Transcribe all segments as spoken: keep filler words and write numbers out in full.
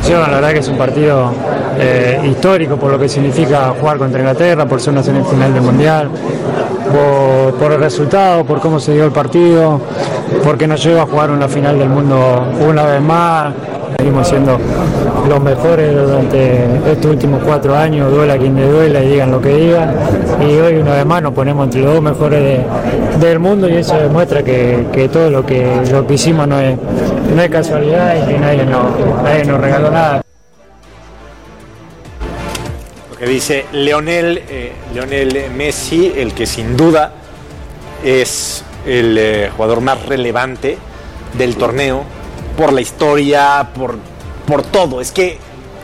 predisposición. La verdad que es un partido eh, histórico por lo que significa jugar contra Inglaterra, por ser una semifinal del Mundial, por, por el resultado, por cómo se dio el partido, porque nos lleva a jugar una final del mundo una vez más. Venimos siendo los mejores durante estos últimos cuatro años, duela quien le duela y digan lo que digan, y hoy una vez más nos ponemos entre los dos mejores de, del mundo, y eso demuestra que, que todo lo que, lo que hicimos no es, no es casualidad y que nadie nos, nadie nos regaló nada. Lo que dice Lionel, eh, Lionel Messi, el que sin duda es el eh, jugador más relevante del torneo, por la historia, por, por todo. Es que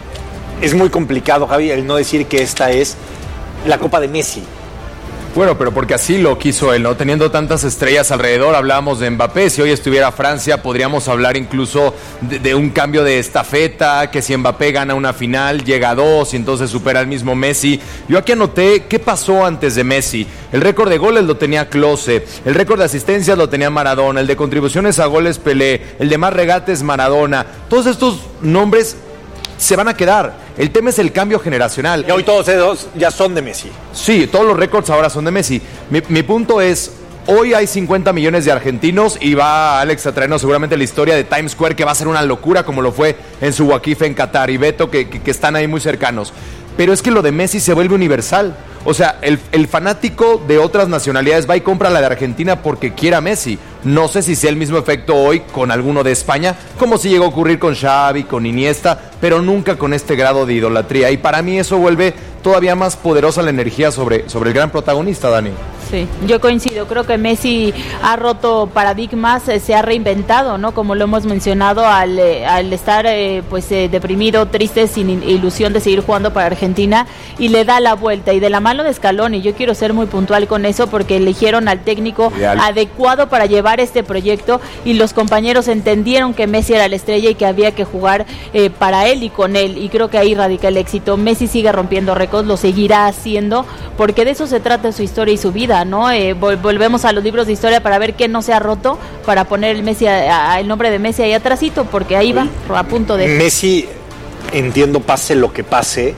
es muy complicado, Javi, el no decir que esta es la Copa de Messi. Bueno, pero porque así lo quiso él, ¿no? Teniendo tantas estrellas alrededor, hablábamos de Mbappé. Si hoy estuviera Francia, podríamos hablar incluso de, de un cambio de estafeta, que si Mbappé gana una final, llega a dos y entonces supera al mismo Messi. Yo aquí anoté qué pasó antes de Messi. El récord de goles lo tenía Klose, el récord de asistencias lo tenía Maradona, el de contribuciones a goles Pelé, el de más regates Maradona. Todos estos nombres se van a quedar. El tema es el cambio generacional. Y hoy todos esos ya son de Messi. Sí, todos los récords ahora son de Messi. Mi, mi punto es, hoy hay cincuenta millones de argentinos y va Alex a traernos seguramente la historia de Times Square, que va a ser una locura como lo fue en su Wakife en Qatar, y Beto, que, que, que están ahí muy cercanos. Pero es que lo de Messi se vuelve universal. O sea, el, el fanático de otras nacionalidades va y compra la de Argentina porque quiere a Messi. No sé si sea el mismo efecto hoy con alguno de España, como si llegó a ocurrir con Xavi, con Iniesta, pero nunca con este grado de idolatría. Y para mí eso vuelve todavía más poderosa la energía sobre, sobre el gran protagonista, Dani. Sí, yo coincido, creo que Messi ha roto paradigmas, eh, se ha reinventado, ¿no? Como lo hemos mencionado, al, eh, al estar eh, pues eh, deprimido, triste, sin ilusión de seguir jugando para Argentina, y le da la vuelta, y de la mano de Scaloni. Yo quiero ser muy puntual con eso porque eligieron al técnico Ideal. adecuado para llevar este proyecto, y los compañeros entendieron que Messi era la estrella y que había que jugar eh, para él y con él, y creo que ahí radica el éxito. Messi sigue rompiendo récords, lo seguirá haciendo, porque de eso se trata su historia y su vida, ¿no? Eh, vol- volvemos a los libros de historia para ver qué no se ha roto, para poner el Messi a, a, el nombre de Messi ahí atrásito, porque ahí va, a punto de... Messi, entiendo, pase lo que pase,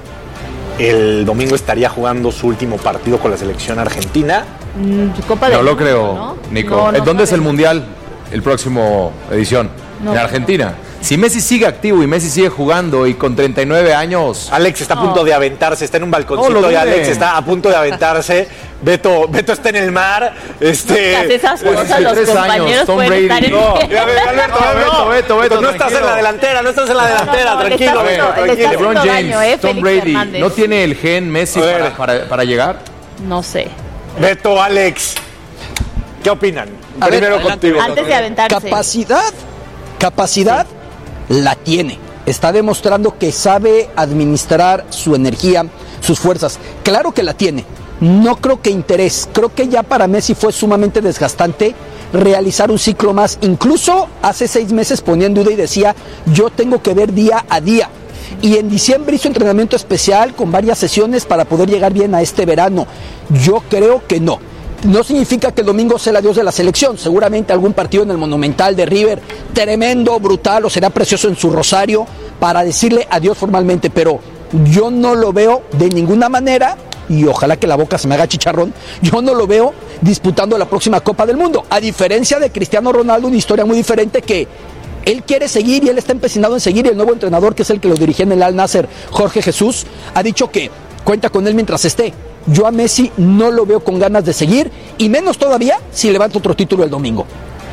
el domingo estaría jugando su último partido con la selección argentina. Copa de no lo mundo, creo, ¿no? Nico. No, no ¿Dónde es el sabemos. Mundial? El próximo edición. No. En Argentina. Si Messi sigue activo y Messi sigue jugando y con treinta y nueve años... Alex está a punto No. de aventarse, está en un balconcito No, lo y dude. Alex está a punto de aventarse. Beto, Beto está en el mar. Este, Hace esas pues, cosas, los tres años, compañeros Tom pueden Brady. estar en... No, ya ve, Alberto, No, Beto, no. Beto, Beto, no estás tranquilo. en la delantera, no estás en la delantera, No, no, le tranquilo, está Beto, haciendo- le tranquilo. está LeBron haciendo James, daño, ¿eh? Tom Félix Brady, Hernández. ¿no tiene el gen Messi A ver. para, para, para llegar? No sé. Beto, Alex, ¿qué opinan? A ver, Primero adelante, contigo. Antes de aventarse. Capacidad, capacidad la tiene. Está demostrando que sabe administrar su energía, sus fuerzas. Claro que la tiene. No creo que interés. Creo que ya para Messi fue sumamente desgastante realizar un ciclo más. Incluso hace seis meses ponía en duda y decía, yo tengo que ver día a día. Y en diciembre hizo entrenamiento especial con varias sesiones para poder llegar bien a este verano. Yo creo que no. No significa que el domingo sea el adiós de la selección. Seguramente algún partido en el Monumental de River, tremendo, brutal, o será precioso en su Rosario, para decirle adiós formalmente. Pero yo no lo veo de ninguna manera, y ojalá que la boca se me haga chicharrón, yo no lo veo disputando la próxima Copa del Mundo. A diferencia de Cristiano Ronaldo, una historia muy diferente, que él quiere seguir y él está empecinado en seguir. Y el nuevo entrenador, que es el que lo dirigía en el Al Nassr, Jorge Jesús, ha dicho que cuenta con él mientras esté. Yo a Messi no lo veo con ganas de seguir, y menos todavía si levanta otro título el domingo.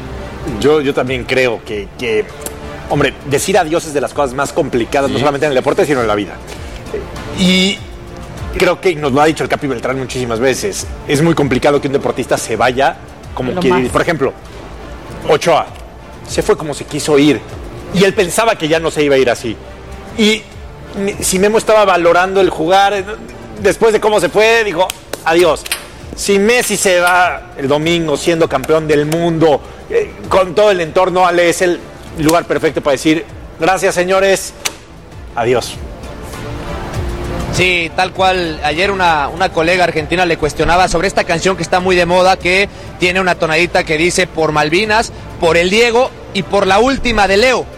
Yo, yo también creo que, que, hombre, decir adiós es de las cosas más complicadas, sí, no solamente en el deporte, sino en la vida. Y creo que nos lo ha dicho el Capi Beltrán muchísimas veces. Es muy complicado que un deportista se vaya como Lo quiere más. ir. Por ejemplo, Ochoa se fue como se quiso ir, y él pensaba que ya no se iba a ir así. Y si Memo estaba valorando el jugar, después de cómo se fue, dijo adiós. Si Messi se va el domingo siendo campeón del mundo, eh, con todo el entorno, Ale, es el lugar perfecto para decir gracias, señores, adiós. Sí, tal cual. Ayer una, una colega argentina le cuestionaba sobre esta canción que está muy de moda, que tiene una tonadita que dice por Malvinas, por el Diego y por la última de Leo.